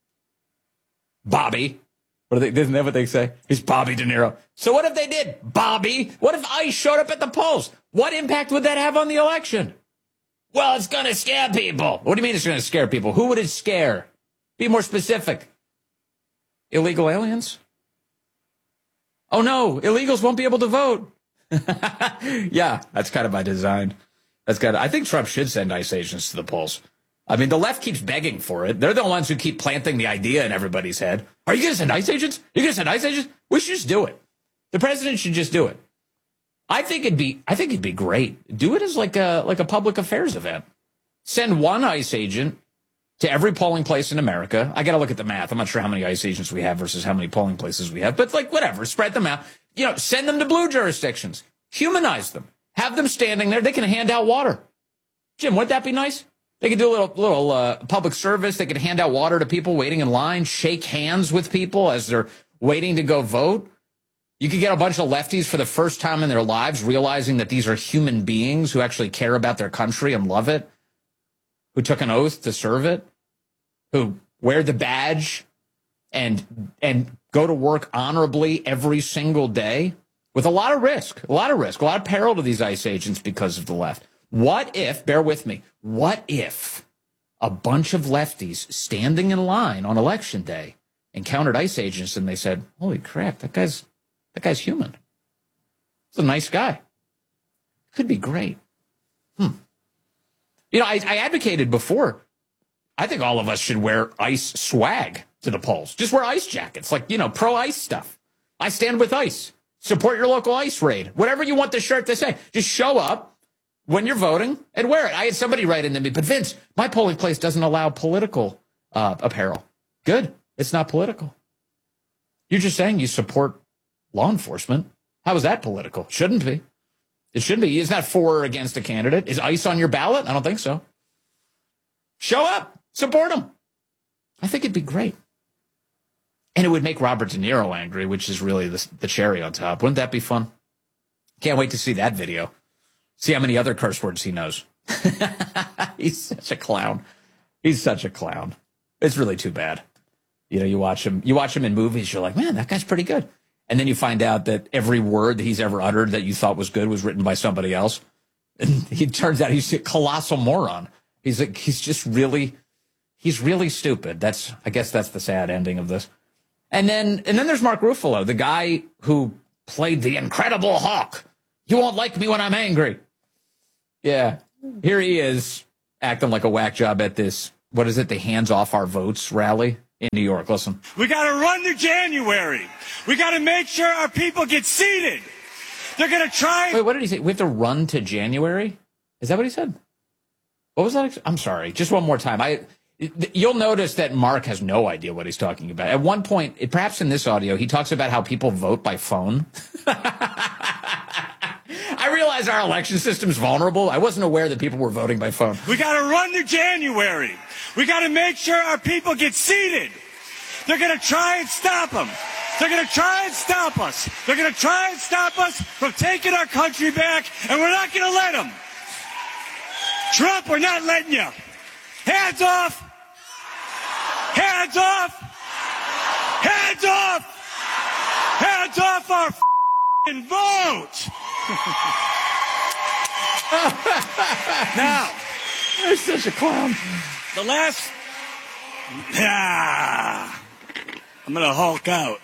Bobby. What are they, isn't that what they say? He's Bobby De Niro. So what if they did? Bobby. What if ICE showed up at the polls? What impact would that have on the election? Well, it's going to scare people. What do you mean it's going to scare people? Who would it scare? Be more specific. Illegal aliens? Oh, no. Illegals won't be able to vote. Yeah, that's kind of by design. That's kind of, I think Trump should send ICE agents to the polls. I mean, the left keeps begging for it. They're the ones who keep planting the idea in everybody's head. Are you going to send ICE agents? Are you going to send ICE agents? We should just do it. The president should just do it. I think it'd be, I think it'd be great. Do it as like a, like a public affairs event. Send one ICE agent to every polling place in America. I got to look at the math. I'm not sure how many ICE agents we have versus how many polling places we have, but like whatever, spread them out. You know, send them to blue jurisdictions. Humanize them. Have them standing there. They can hand out water. Jim, wouldn't that be nice? They could do a little, little uh, public service. They could hand out water to people waiting in line, shake hands with people as they're waiting to go vote. You could get a bunch of lefties for the first time in their lives realizing that these are human beings who actually care about their country and love it, who took an oath to serve it, who wear the badge and and go to work honorably every single day with a lot of risk, a lot of risk, a lot of peril to these ICE agents because of the left. What if, bear with me, what if a bunch of lefties standing in line on election day encountered ICE agents and they said, holy crap, that guy's that guy's human. He's a nice guy. Could be great. Hmm. You know, I, I advocated before, I think all of us should wear ICE swag to the polls. Just wear ICE jackets, like, you know, pro-ICE stuff. I stand with ICE. Support your local ICE raid. Whatever you want the shirt to say. Just show up when you're voting and wear it. I had somebody write into me, but Vince, my polling place doesn't allow political uh, apparel. Good. It's not political. You're just saying you support law enforcement. How is that political? Shouldn't be. It shouldn't be. It's not for or against a candidate. Is ICE on your ballot? I don't think so. Show up. Support them. I think it'd be great. And it would make Robert De Niro angry, which is really the, the cherry on top. Wouldn't that be fun? Can't wait to see that video. See how many other curse words he knows. He's such a clown. He's such a clown. It's really too bad. You know, you watch him, you watch him in movies, you're like, man, that guy's pretty good. And then you find out that every word that he's ever uttered that you thought was good was written by somebody else. And he turns out he's a colossal moron. He's like, he's just really, he's really stupid. That's, I guess that's the sad ending of this. And then, and then there's Mark Ruffalo, the guy who played the Incredible Hulk. You won't like me when I'm angry. Yeah. Here he is acting like a whack job at this, what is it, the Hands Off Our Votes rally in New York. Listen. We got to run to January. We got to make sure our people get seated. They're going to try. Wait, what did he say? We have to run to January? Is that what he said? What was that? I'm sorry. Just one more time. I, you'll notice that Mark has no idea what he's talking about. At one point, perhaps in this audio, he talks about how people vote by phone. I realize our election system's vulnerable. I wasn't aware that people were voting by phone. We got to run to January. We got to make sure our people get seated. They're going to try and stop them. They're going to try and stop us. They're going to try and stop us from taking our country back, and we're not going to let them. Trump, we're not letting you. Hands off. Hands off. Hands off. Hands off our f***ing vote. Now, you're such a clown. The last, ah, I'm gonna Hulk out.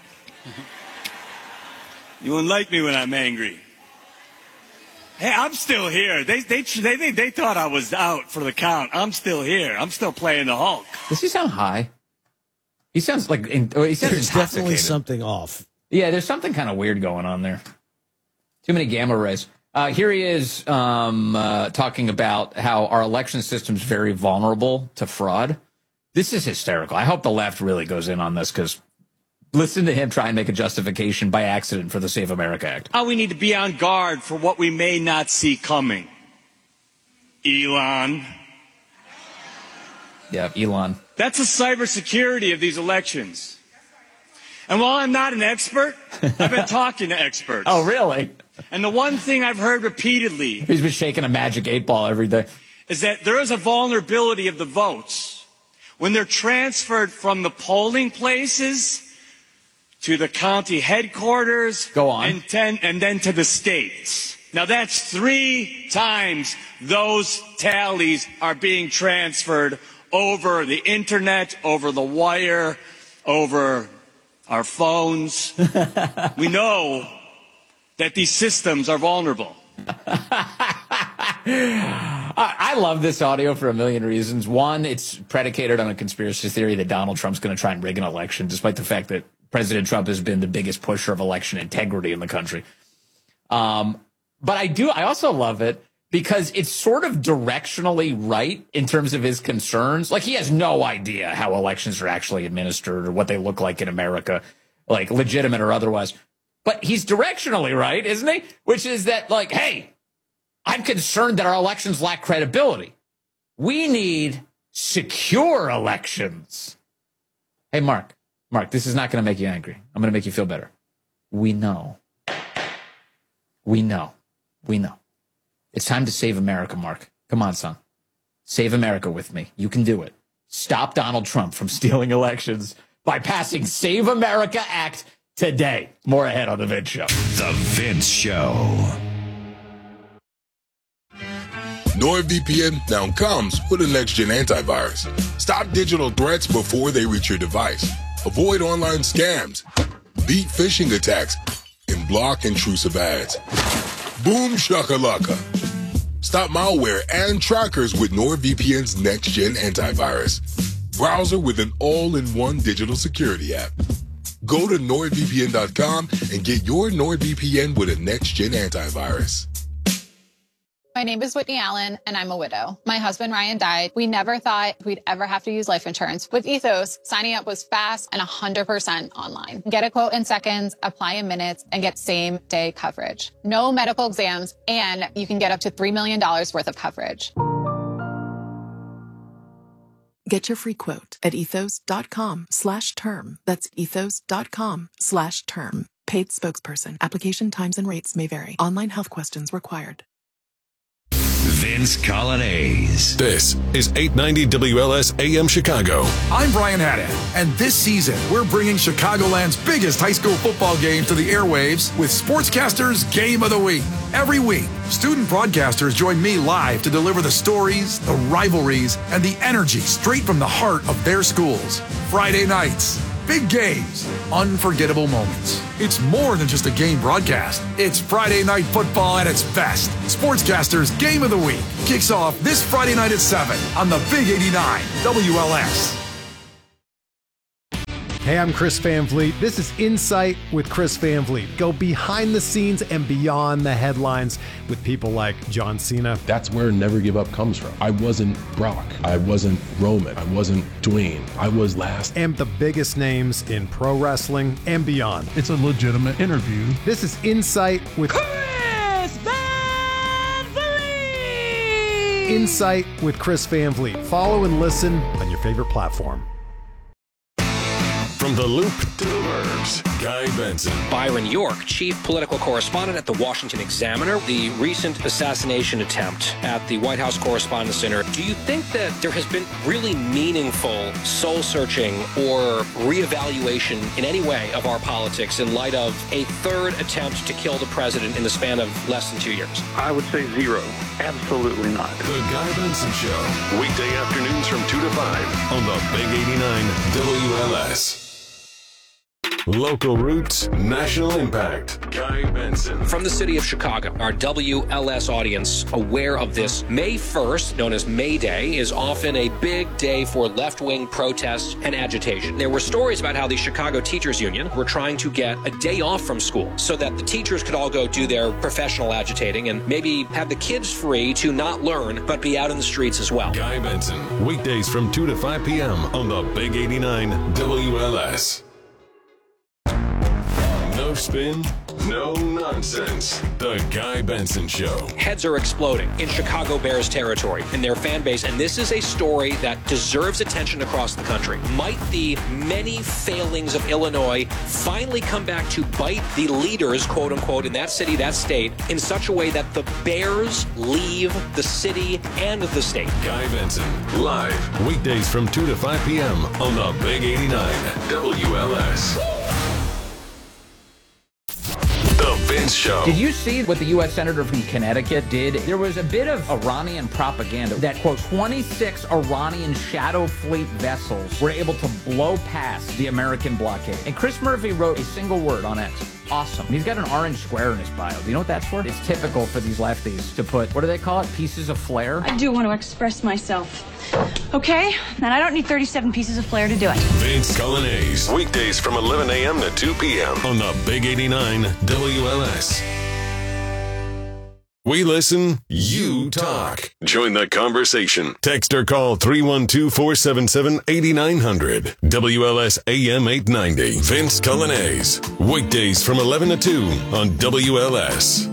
You wouldn't like me when I'm angry. Hey, I'm still here. They they they they, they thought I was out for the count. I'm still here. I'm still playing the Hulk. Does he sound high? He sounds like he sounds There's definitely something off. Yeah, there's something kind of weird going on there. Too many gamma rays. Uh, here he is um, uh, talking about how our election system's very vulnerable to fraud. This is hysterical. I hope the left really goes in on this, because listen to him try and make a justification by accident for the Save America Act. How we need to be on guard for what we may not see coming. Elon. Yeah, Elon. That's the cybersecurity of these elections. And while I'm not an expert, I've been talking to experts. Oh, really? And the one thing I've heard repeatedly... He's been shaking a magic eight ball every day. ...is that there is a vulnerability of the votes when they're transferred from the polling places to the county headquarters... Go on. And, ten, and then to the states. Now, that's three times those tallies are being transferred over the internet, over the wire, over our phones. We know that these systems are vulnerable. I love this audio for a million reasons. One, it's predicated on a conspiracy theory that Donald Trump's going to try and rig an election, despite the fact that President Trump has been the biggest pusher of election integrity in the country. Um, but I do, I also love it because it's sort of directionally right in terms of his concerns. Like, he has no idea how elections are actually administered or what they look like in America, like legitimate or otherwise. But he's directionally right, isn't he? Which is that, like, hey, I'm concerned that our elections lack credibility. We need secure elections. Hey, Mark, Mark, this is not going to make you angry. I'm going to make you feel better. We know. We know. We know. It's time to save America, Mark. Come on, son. Save America with me. You can do it. Stop Donald Trump from stealing elections by passing Save America Act today. More ahead on The Vince Show. The Vince Show. NordVPN now comes with a next-gen antivirus. Stop digital threats before they reach your device. Avoid online scams. Beat phishing attacks. And block intrusive ads. Boom shakalaka. Stop malware and trackers with NordVPN's next-gen antivirus. Browser with an all-in-one digital security app. Go to nord V P N dot com and get your NordVPN with a next-gen antivirus. My name is Whitney Allen, and I'm a widow. My husband, Ryan, died. We never thought we'd ever have to use life insurance. With Ethos, signing up was fast and one hundred percent online. Get a quote in seconds, apply in minutes, and get same-day coverage. No medical exams, and you can get up to three million dollars worth of coverage. Get your free quote at ethos.com slash term. That's ethos.com slash term. Paid spokesperson. Application times and rates may vary. Online health questions required. Vince Colonnese. This is eight ninety W L S A M Chicago. I'm Brian Haddad, and this season we're bringing Chicagoland's biggest high school football game to the airwaves with Sportscasters Game of the Week. Every week, student broadcasters join me live to deliver the stories, the rivalries, and the energy straight from the heart of their schools. Friday nights, big games, unforgettable moments. It's more than just a game broadcast. It's Friday night football at its best. Sportscasters Game of the Week kicks off this Friday night at seven on the Big eighty-nine W L S. Hey, I'm Chris Van Vliet. This is Insight with Chris Van Vliet. Go behind the scenes and beyond the headlines with people like John Cena. That's where Never Give Up comes from. I wasn't Brock. I wasn't Roman. I wasn't Dwayne. I was last. And the biggest names in pro wrestling and beyond. It's a legitimate interview. This is Insight with Chris Van Vliet. Insight with Chris Van Vliet. Follow and listen on your favorite platform. From the Loop to the Burbs, Guy Benson. Byron York, chief political correspondent at the Washington Examiner. The recent assassination attempt at the White House Correspondents' Center. Do you think that there has been really meaningful soul-searching or reevaluation in any way of our politics in light of a third attempt to kill the president in the span of less than two years? I would say zero. Absolutely not. The Guy Benson Show. Weekday afternoons from two to five on the Big eighty-nine W L S. Local roots, national impact. Guy Benson. From the city of Chicago, our W L S audience aware of this. May first, known as May Day, is often a big day for left-wing protests and agitation. There were stories about how the Chicago Teachers Union were trying to get a day off from school so that the teachers could all go do their professional agitating and maybe have the kids free to not learn but be out in the streets as well. Guy Benson, weekdays from two to five p.m. on the Big eighty-nine W L S. No spin, no nonsense. The Guy Benson Show. Heads are exploding in Chicago Bears territory in their fan base, and this is a story that deserves attention across the country. Might the many failings of Illinois finally come back to bite the leaders, quote unquote, in that city, that state, in such a way that the Bears leave the city and the state? Guy Benson, live, weekdays from two to five p.m. on the Big eighty-nine W L S. The Vince Show. Did you see what the U S Senator from Connecticut did? There was a bit of Iranian propaganda that, quote, twenty-six Iranian shadow fleet vessels were able to blow past the American blockade. And Chris Murphy wrote a single word on X. Awesome. He's got an orange square in his bio. Do you know what that's for? It's typical for these lefties to put, what do they call it? Pieces of flair? I do want to express myself. Okay? And I don't need thirty-seven pieces of flair to do it. Vince Colonnese. Weekdays from eleven a.m. to two p.m. on the Big eighty-nine W L S. We listen, you talk. Join the conversation. Text or call three one two, four seven seven, eight nine zero zero. W L S A M eight ninety. Vince Colonnese. Weekdays from eleven to two on W L S.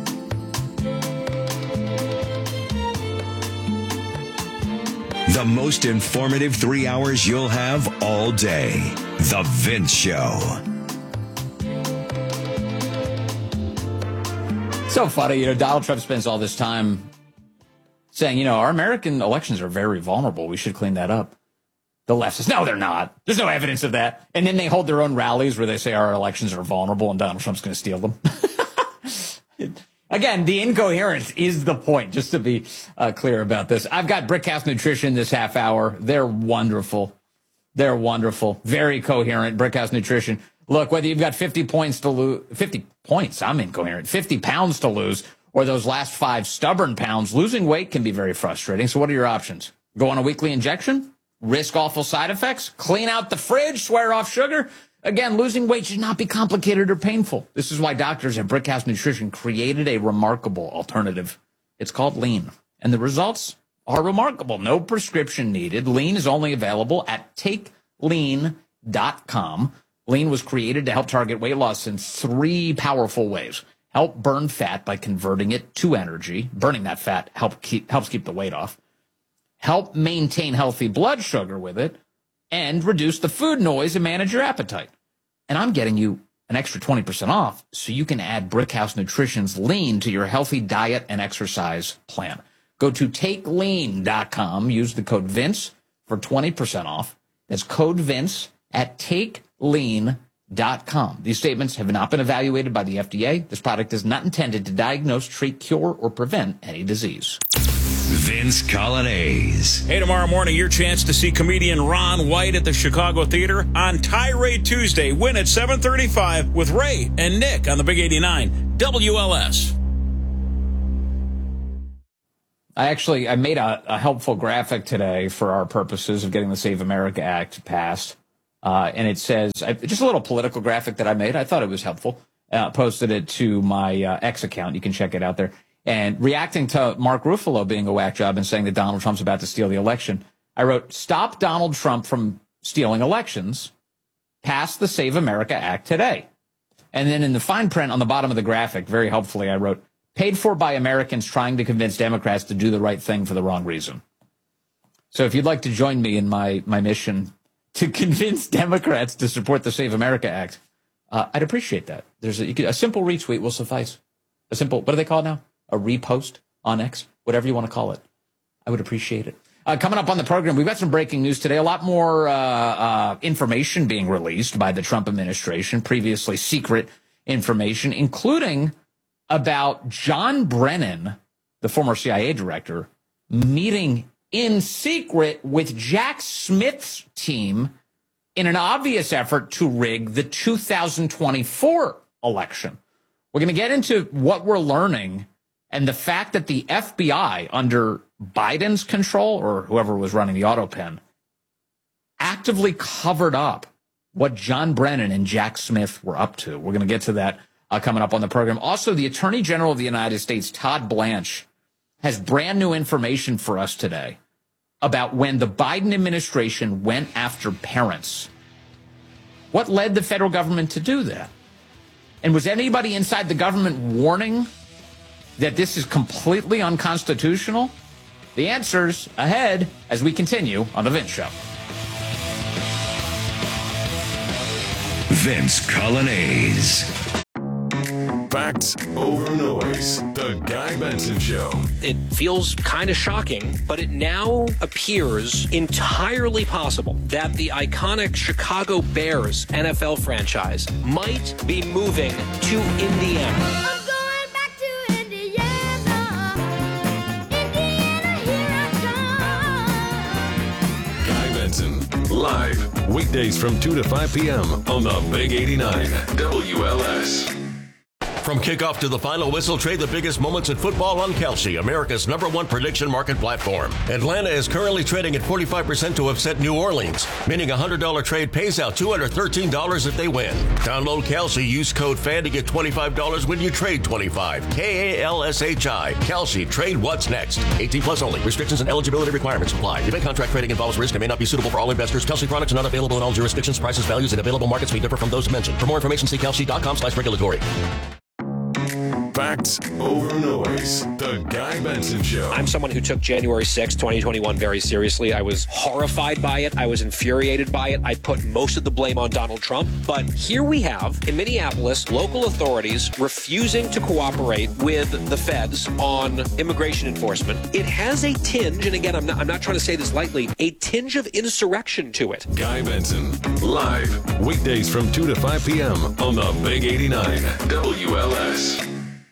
The most informative three hours you'll have all day. The Vince Show. So funny, you know, Donald Trump spends all this time saying, you know, our American elections are very vulnerable. We should clean that up. The left says, no, they're not. There's no evidence of that. And then they hold their own rallies where they say our elections are vulnerable and Donald Trump's going to steal them. Again, the incoherence is the point, just to be uh, clear about this. I've got Brickhouse Nutrition this half hour. They're wonderful. They're wonderful. Very coherent. Brickhouse Nutrition. Look, whether you've got fifty points to lose, fifty points, I'm incoherent, fifty pounds to lose, or those last five stubborn pounds, losing weight can be very frustrating. So what are your options? Go on a weekly injection? Risk awful side effects? Clean out the fridge? Swear off sugar? Again, losing weight should not be complicated or painful. This is why doctors at Brickhouse Nutrition created a remarkable alternative. It's called Lean, and the results are remarkable. No prescription needed. Lean is only available at take lean dot com. Lean was created to help target weight loss in three powerful ways. Help burn fat by converting it to energy. Burning that fat help keep, helps keep the weight off. Help maintain healthy blood sugar with it. And reduce the food noise and manage your appetite. And I'm getting you an extra twenty percent off so you can add Brickhouse Nutrition's Lean to your healthy diet and exercise plan. Go to take lean dot com. Use the code Vince for twenty percent off. That's code Vince at take lean dot com. These statements have not been evaluated by the F D A. This product is not intended to diagnose, treat, cure, or prevent any disease. Vince Colonnese. Hey, tomorrow morning, your chance to see comedian Ron White at the Chicago Theater on Tirade Tuesday. Win at seven thirty-five with Ray and Nick on the Big eighty-nine W L S. I actually, I made a, a helpful graphic today for our purposes of getting the Save America Act passed. Uh, and it says, I, just a little political graphic that I made. I thought it was helpful. Uh, posted it to my uh, X account. You can check it out there. And reacting to Mark Ruffalo being a whack job and saying that Donald Trump's about to steal the election, I wrote, stop Donald Trump from stealing elections. Pass the Save America Act today. And then in the fine print on the bottom of the graphic, very helpfully, I wrote, paid for by Americans trying to convince Democrats to do the right thing for the wrong reason. So if you'd like to join me in my, my mission to convince Democrats to support the Save America Act, uh, I'd appreciate that. There's a, you could, a simple retweet will suffice. A simple, what do they call it now? A repost on X, whatever you want to call it. I would appreciate it. Uh, coming up on the program, we've got some breaking news today. A lot more uh, uh, information being released by the Trump administration, previously secret information, including about John Brennan, the former C I A director, meeting in secret with Jack Smith's team in an obvious effort to rig the two thousand twenty-four election. We're going to get into what we're learning and the fact that the F B I, under Biden's control, or whoever was running the auto pen, actively covered up what John Brennan and Jack Smith were up to. We're going to get to that uh, coming up on the program. Also, the Attorney General of the United States, Todd Blanche, has brand new information for us today about when the Biden administration went after parents. What led the federal government to do that? And was anybody inside the government warning that this is completely unconstitutional? The answer's ahead as we continue on The Vince Show. Vince Colonnese. Facts over noise. The Guy Benson Show. It feels kind of shocking, but it now appears entirely possible that the iconic Chicago Bears N F L franchise might be moving to Indiana. Live, weekdays from two to five p.m. on the Big eighty-nine W L S. From kickoff to the final whistle, trade the biggest moments in football on Kalshi, America's number one prediction market platform. Atlanta is currently trading at forty-five percent to upset New Orleans, meaning a one hundred dollars trade pays out two hundred thirteen dollars if they win. Download Kalshi, use code FAN to get twenty-five dollars when you trade twenty-five. K A L S H I. Kalshi, trade what's next. eighteen plus only. Restrictions and eligibility requirements apply. Event contract trading involves risk and may not be suitable for all investors. Kalshi products are not available in all jurisdictions. Prices, values, and available markets may differ from those mentioned. For more information, see kalshi.com slash regulatory. Facts over noise. The Guy Benson Show. I'm someone who took January sixth, twenty twenty-one very seriously. I was horrified by it. I was infuriated by it. I put most of the blame on Donald Trump. But here we have, in Minneapolis, local authorities refusing to cooperate with the feds on immigration enforcement. It has a tinge, and again, I'm not, I'm not trying to say this lightly, a tinge of insurrection to it. Guy Benson, live, weekdays from two to five p.m. on the Big eighty-nine W L S.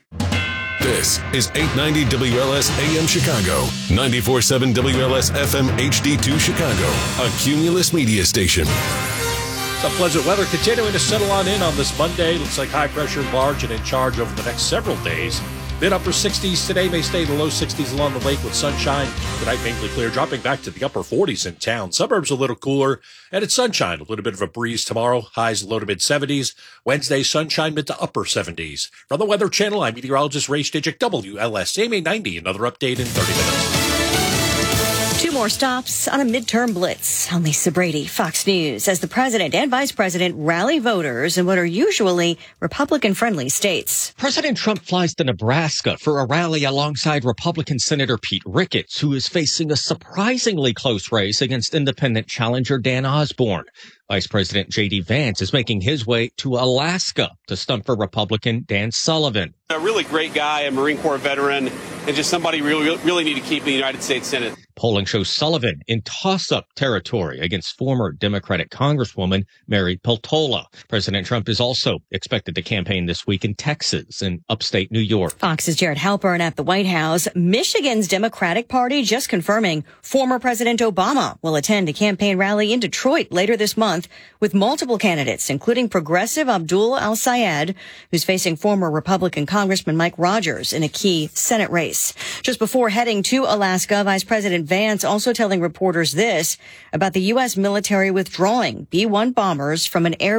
This is eight ninety W L S A M Chicago, ninety-four point seven W L S F M H D two Chicago, a Cumulus media station. Some pleasant weather continuing to settle on in on this Monday. Looks like high pressure large and in charge over the next several days. Mid upper sixties today, may stay in the low sixties along the lake with sunshine. Tonight mainly clear, dropping back to the upper forties in town. Suburbs a little cooler, and it's sunshine. A little bit of a breeze tomorrow. Highs low to mid seventies. Wednesday, sunshine mid to upper seventies. From the Weather Channel, I'm meteorologist Ray Stijik, W L S A M A ninety. Another update in thirty minutes. Two more stops on a midterm blitz. I'm Lisa Brady, Fox News, as the president and vice president rally voters in what are usually Republican-friendly states. President Trump flies to Nebraska for a rally alongside Republican Senator Pete Ricketts, who is facing a surprisingly close race against independent challenger Dan Osborne. Vice President J D Vance is making his way to Alaska to stunt for Republican Dan Sullivan. A really great guy, a Marine Corps veteran, and just somebody really, really need to keep in the United States Senate. Polling shows Sullivan in toss-up territory against former Democratic Congresswoman Mary Peltola. President Trump is also expected to campaign this week in Texas and upstate New York. Fox's Jared Halpern at the White House. Michigan's Democratic Party just confirming former President Obama will attend a campaign rally in Detroit later this month with multiple candidates, including progressive Abdul al-Sayed, who's facing former Republican Congressman Mike Rogers in a key Senate race. Just before heading to Alaska, Vice President Vance also telling reporters this about the U S military withdrawing B one bombers from an air